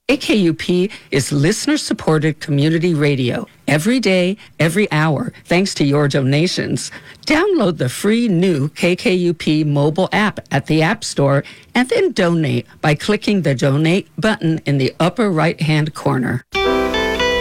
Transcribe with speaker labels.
Speaker 1: KKUP is listener-supported community radio every day, every hour, thanks to your donations. Download the free new KKUP mobile app at the App Store and then donate by clicking the Donate button in the upper right-hand corner.